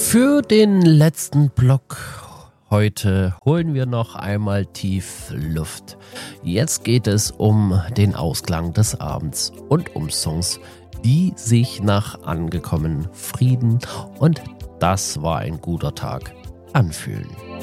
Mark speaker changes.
Speaker 1: Für den letzten Block heute holen wir noch einmal tief Luft. Jetzt geht es um den Ausklang des Abends und um Songs, die sich nach angekommen Frieden und das war ein guter Tag anfühlen.